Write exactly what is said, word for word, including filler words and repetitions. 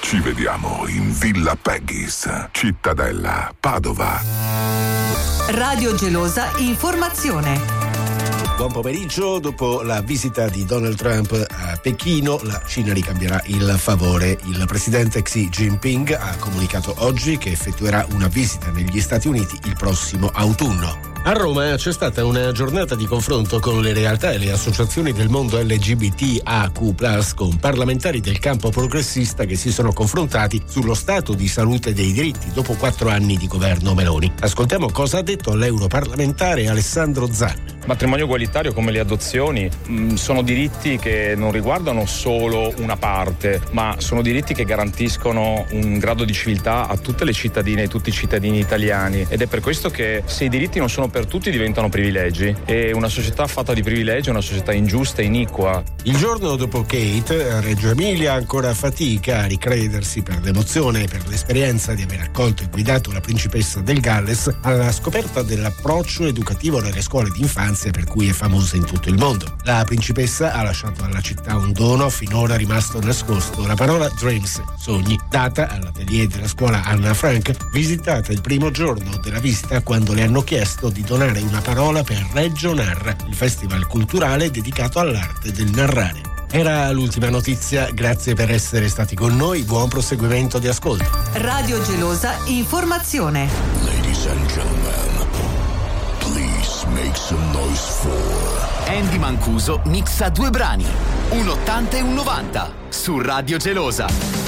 Ci vediamo in Villa Peggy's, Cittadella, Padova. Radio Gelosa Informazione. Buon pomeriggio. Dopo la visita di Donald Trump a Pechino, la Cina ricambierà il favore. Il presidente Xi Jinping ha comunicato oggi che effettuerà una visita negli Stati Uniti il prossimo autunno. A Roma c'è stata una giornata di confronto con le realtà e le associazioni del mondo L G B T A Q plus, con parlamentari del campo progressista che si sono confrontati sullo stato di salute dei diritti dopo quattro anni di governo Meloni. Ascoltiamo cosa ha detto l'europarlamentare Alessandro Zanna. Matrimonio egualitario come le adozioni mh, sono diritti che non riguardano solo una parte, ma sono diritti che garantiscono un grado di civiltà a tutte le cittadine e tutti i cittadini italiani, ed è per questo che se i diritti non sono per tutti diventano privilegi, e una società fatta di privilegi è una società ingiusta e iniqua. Il giorno dopo Kate, a Reggio Emilia ancora fatica a ricredersi per l'emozione e per l'esperienza di aver accolto e guidato la principessa del Galles alla scoperta dell'approccio educativo nelle scuole d'infanzia per cui è famosa in tutto il mondo. La principessa ha lasciato alla città un dono finora rimasto nascosto, la parola dreams, sogni, data all'atelier della scuola Anna Frank, visitata il primo giorno della visita quando le hanno chiesto di donare una parola per Reggio Narra, il festival culturale dedicato all'arte del narrare. Era l'ultima notizia, grazie per essere stati con noi, buon proseguimento di ascolto. Radio Gelosa Informazione. Ladies and gentlemen, please make some noise for Andy Mancuso mixa due brani, un ottanta e un novanta, su Radio Gelosa.